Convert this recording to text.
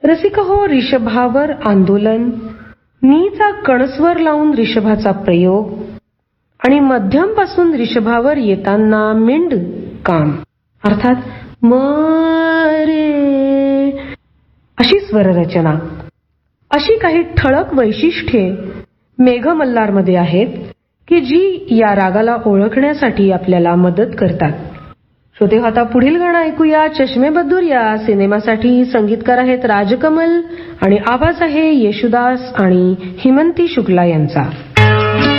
रसिक हो, रिषभावर आंदोलन, नीचा कणस्वर लावून रिषभाचा प्रयोग आणि मध्यम पासून रिषभावर येताना मिंड काम अर्थात म रे अशी स्वररचना. अशी काही ठळक वैशिष्ट्ये मेघमल्हारमध्ये आहेत की जी या रागाला ओळखण्यासाठी आपल्याला मदत करतात. श्रोते, आता पुढील गाणं ऐकूया. चष्मे बद्दूर या सिनेमासाठी संगीतकार आहेत राजकमल आणि आवाज आहे येशुदास आणि हिमंती शुक्ला यांचा.